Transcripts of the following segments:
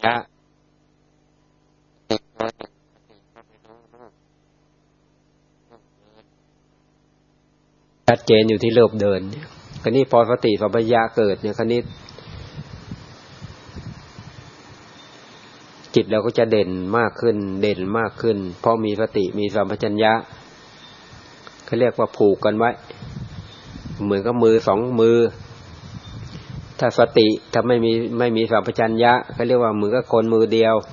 ญะชัดเจนอยู่ที่รูปเดินเนี่ยคราวนี้พอสติสัมปชัญญะเกิดเนี่ยคราวนี้จิตเราก็จะเด่นมากขึ้นเพราะมีสติมีสัมปชัญญะเขาเรียกว่าผูกกันไว้เหมือนกับมือสองมือถ้าสติถ้าไม่มีสัมปชัญญะเขาเรียกว่ามือก็คนมือเดียว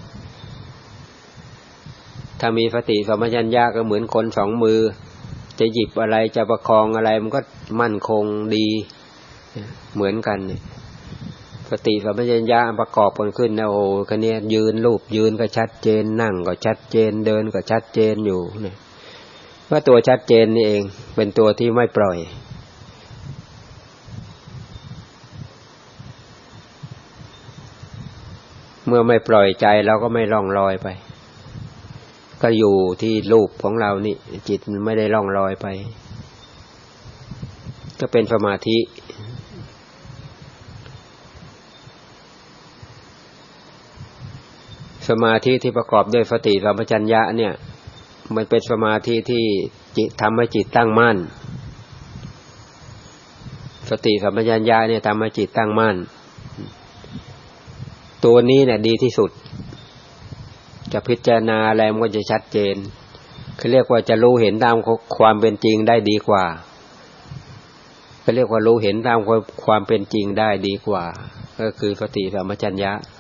ถ้ามีสติสัมปชัญญะก็เหมือนคนสองมือจะหยิบอะไรจะประคองอะไรมันก็มั่นคงดีเหมือนกันเนี่ยสติสัมปชัญญะประกอบกันขึ้นนะโอ้คันนี้ยืนรูปยืนก็ชัดเจนนั่งก็ชัดเจนเดินก็ชัดเจนอยู่เนี่ยว่าตัวชัดเจนนี่เองเป็นตัวที่ไม่ปล่อยเมื่อไม่ปล่อยใจเราก็ไม่ล่องลอยไปก็อยู่ที่รูปของเรานี่จิตมันไม่ได้ล่องลอยไปก็เป็นสมาธิสมาธิที่ประกอบด้วยสติสัมปชัญญะเนี่ยมันเป็นสมาธิที่จิตทำให้จิตตั้งมั่นสติสัมปชัญญะเนี่ยทำให้จิตตั้งมั่นตัวนี้เนี่ยดีที่สุดจะพิจารณาอะไรมันก็จะชัดเจนเขาเรียกว่าจะรู้เห็นตามความเป็นจริงได้ดีกว่าเขาเรียกว่ารู้เห็นตามความเป็นจริงได้ดีกว่าก็คือสติสัมปชัญญะ